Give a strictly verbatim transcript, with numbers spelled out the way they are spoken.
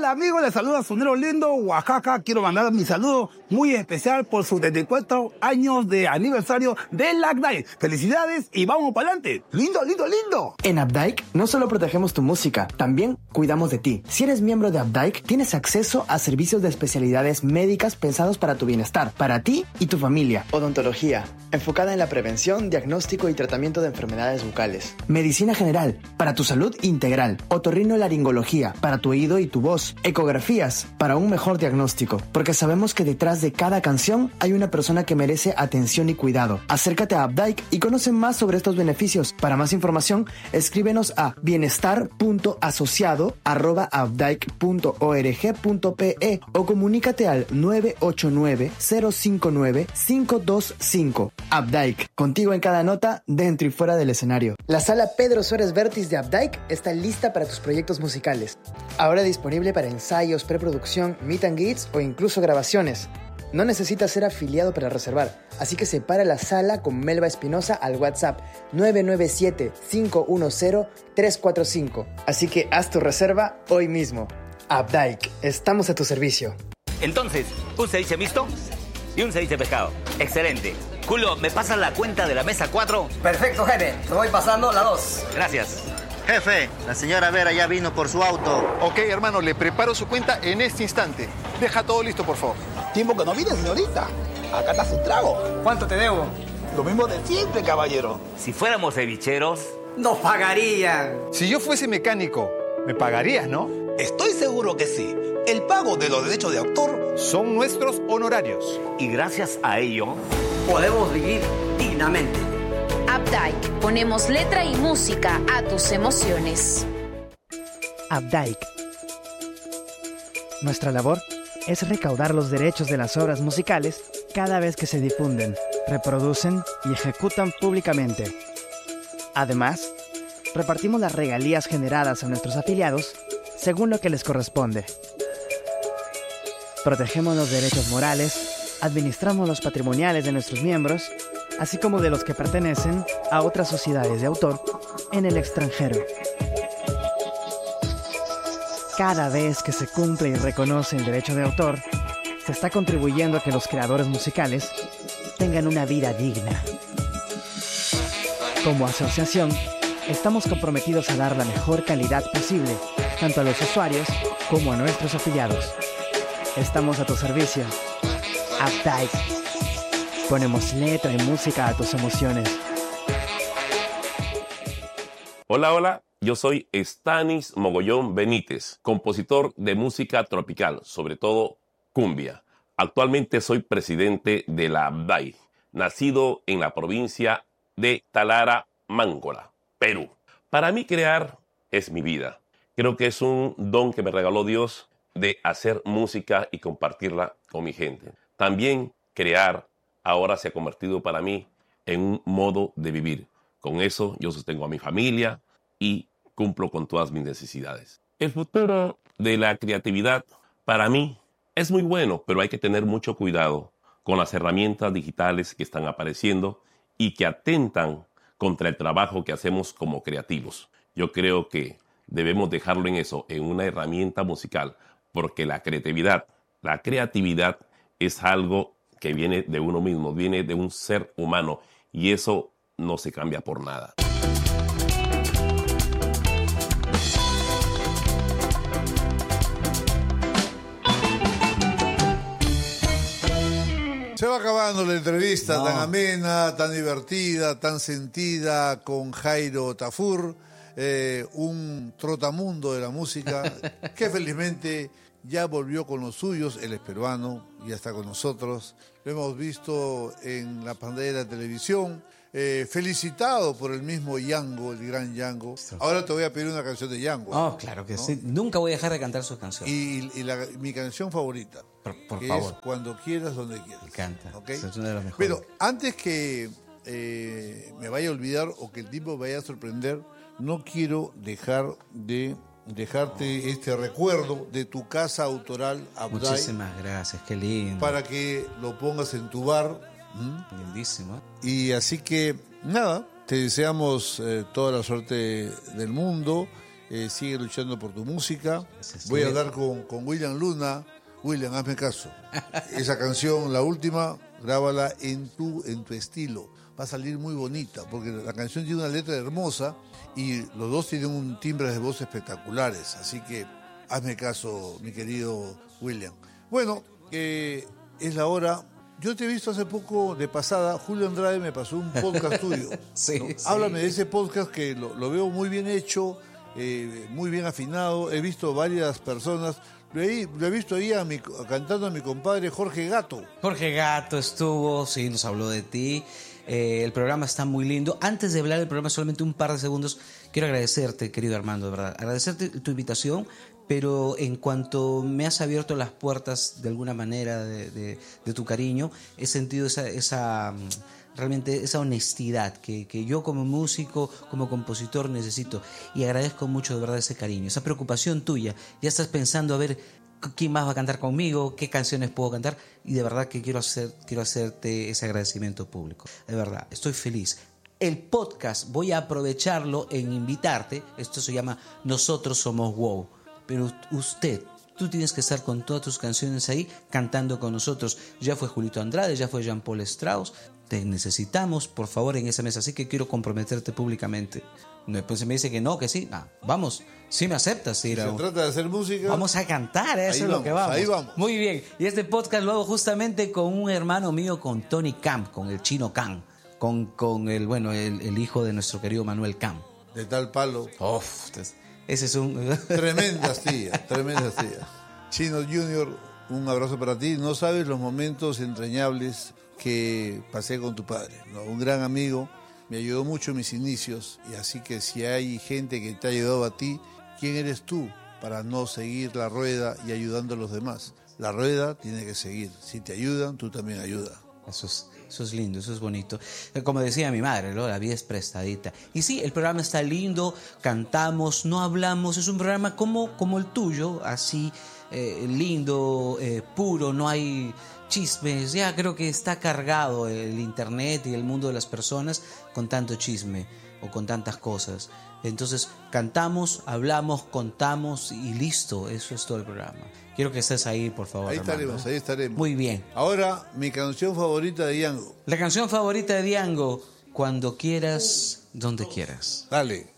Hola amigos, les saluda Sonero Lindo, Oaxaca. Quiero mandar mi saludo muy especial por sus setenta y cuatro años de aniversario de la Updike. Felicidades y vamos para adelante. Lindo, lindo, lindo. En Updike no solo protegemos tu música, también cuidamos de ti. Si eres miembro de Updike, tienes acceso a servicios de especialidades médicas pensados para tu bienestar, para ti y tu familia. Odontología, enfocada en la prevención, diagnóstico y tratamiento de enfermedades bucales. Medicina general, para tu salud integral. Otorrinolaringología, para tu oído y tu voz. Ecografías, para un mejor diagnóstico. Porque sabemos que detrás de cada canción hay una persona que merece atención y cuidado. Acércate a Updike y conoce más sobre estos beneficios. Para más información, escríbenos a bienestar punto asociado arroba updike punto org punto pe o comunícate al nueve ocho nueve, cero cinco nueve, cinco dos cinco. Updike, contigo en cada nota, dentro y fuera del escenario. La sala Pedro Suárez Vértiz de Updike está lista para tus proyectos musicales. Ahora disponible para ensayos, preproducción, meet and greets o incluso grabaciones. No necesitas ser afiliado para reservar, así que separa la sala con Melba Espinosa al WhatsApp nueve nueve siete, cinco uno cero, tres cuatro cinco. Así que haz tu reserva hoy mismo. Updike, estamos a tu servicio. Entonces, un ceviche mixto y un ceviche pescado. Excelente. Julio, ¿me pasas la cuenta de la mesa cuatro? Perfecto, jefe. Te voy pasando la dos. Gracias. Jefe, la señora Vera ya vino por su auto. Ok, hermano, le preparo su cuenta en este instante. Deja todo listo, por favor. Tiempo que no viene, señorita. Acá está su trago. ¿Cuánto te debo? Lo mismo de siempre, caballero. Si fuéramos cevicheros... Nos pagarían. Si yo fuese mecánico, me pagarías, ¿no? Estoy seguro que sí. El pago de los derechos de autor son nuestros honorarios. Y gracias a ello... podemos vivir dignamente. Updike, ponemos letra y música a tus emociones. Updike. Nuestra labor es recaudar los derechos de las obras musicales cada vez que se difunden, reproducen y ejecutan públicamente. Además, repartimos las regalías generadas a nuestros afiliados según lo que les corresponde. Protegemos los derechos morales, administramos los patrimoniales de nuestros miembros, así como de los que pertenecen a otras sociedades de autor en el extranjero. Cada vez que se cumple y reconoce el derecho de autor, se está contribuyendo a que los creadores musicales tengan una vida digna. Como asociación, estamos comprometidos a dar la mejor calidad posible, tanto a los usuarios como a nuestros afiliados. Estamos a tu servicio. Updike. Ponemos letra y música a tus emociones. Hola, hola. Yo soy Stanis Mogollón Benítez, compositor de música tropical, sobre todo cumbia. Actualmente soy presidente de la Updike, nacido en la provincia de Talara, Mángola, Perú. Para mí crear es mi vida. Creo que es un don que me regaló Dios de hacer música y compartirla con mi gente. También crear ahora se ha convertido para mí en un modo de vivir. Con eso yo sostengo a mi familia y cumplo con todas mis necesidades. El futuro de la creatividad para mí es muy bueno, pero hay que tener mucho cuidado con las herramientas digitales que están apareciendo y que atentan contra el trabajo que hacemos como creativos. Yo creo que debemos dejarlo en eso, en una herramienta musical, porque la creatividad, la creatividad es algo que viene de uno mismo, viene de un ser humano y eso no se cambia por nada. Se va acabando la entrevista no. tan amena, tan divertida, tan sentida con Jairo Tafur, eh, un trotamundo de la música que felizmente ya volvió con los suyos. Él es peruano, ya está con nosotros. Lo hemos visto en la pantalla de la televisión, eh, felicitado por el mismo Yango, el gran Yango. Ahora te voy a pedir una canción de Yango. Oh, claro que ¿no? sí. Nunca voy a dejar de cantar sus canciones. Y, y la, mi canción favorita, por, por que favor. es Cuando quieras, donde quieras. Me encanta. ¿Okay? Es una de las mejores. Pero antes que eh, me vaya a olvidar o que el tipo me vaya a sorprender, no quiero dejar de dejarte este recuerdo de tu casa autoral Updike. Muchísimas gracias, qué lindo. Para que lo pongas en tu bar. ¿Mm? Lindísimo. Y así que, nada, te deseamos eh, toda la suerte del mundo eh, sigue luchando por tu música. Gracias, Voy a William. hablar con, con William Luna. William, hazme caso. Esa canción, la última, grábala en tu, en tu estilo. Va a salir muy bonita, porque la canción tiene una letra hermosa y los dos tienen un timbre de voz espectaculares. Así que hazme caso, mi querido William. Bueno, eh, es la hora. Yo te he visto hace poco de pasada. Julio Andrade me pasó un podcast tuyo. Sí, ¿no? sí. Háblame de ese podcast que lo, lo veo muy bien hecho, eh, muy bien afinado. He visto varias personas. Lo he, lo he visto ahí a mi, cantando a mi compadre Jorge Gato. Jorge Gato estuvo, sí, nos habló de ti. Eh, el programa está muy lindo. Antes de hablar del programa, solamente un par de segundos, quiero agradecerte, querido Armando, de verdad. Agradecerte tu invitación, pero en cuanto me has abierto las puertas de alguna manera de, de, de tu cariño, he sentido esa... esa realmente esa honestidad que, que yo como músico, como compositor necesito, y agradezco mucho de verdad ese cariño, esa preocupación tuya. Ya estás pensando a ver quién más va a cantar conmigo, qué canciones puedo cantar, y de verdad que quiero, hacer, quiero hacerte ese agradecimiento público. De verdad, estoy feliz. El podcast voy a aprovecharlo en invitarte. Esto se llama Nosotros Somos Wow, pero usted... Tú tienes que estar con todas tus canciones ahí, cantando con nosotros. Ya fue Julito Andrade, ya fue Jean Paul Strauss. Te necesitamos, por favor, en esa mesa. Así que quiero comprometerte públicamente. Después se me dice que no, que sí. Ah, vamos, sí me aceptas ir a... Se trata de hacer música. Vamos a cantar, eso Ahí es vamos, lo que vamos. ahí vamos. Muy bien. Y este podcast lo hago justamente con un hermano mío, con Tony Camp, con el chino Camp, con, con el, bueno, el, el hijo de nuestro querido Manuel Camp. De tal palo. Uf, ese es un... Tremendas tías, tremendas tías. Chino Junior, un abrazo para ti. No sabes los momentos entrañables que pasé con tu padre, ¿no? Un gran amigo, me ayudó mucho en mis inicios, y así que si hay gente que te ha ayudado a ti, ¿quién eres tú para no seguir la rueda y ayudando a los demás? La rueda tiene que seguir. Si te ayudan, tú también ayudas. Eso es, eso es lindo, eso es bonito. Como decía mi madre, ¿no? La vida es prestadita. Y sí, el programa está lindo, cantamos, no hablamos, es un programa como, como el tuyo, así eh, lindo, eh, puro, no hay chismes. Ya creo que está cargado el internet y el mundo de las personas con tanto chisme o con tantas cosas. Entonces cantamos, hablamos, contamos y listo, eso es todo el programa. Quiero que estés ahí, por favor. Ahí Armando. estaremos, ahí estaremos. Muy bien. Ahora, mi canción favorita de Diango. La canción favorita de Diango, Cuando quieras, donde quieras. Dale.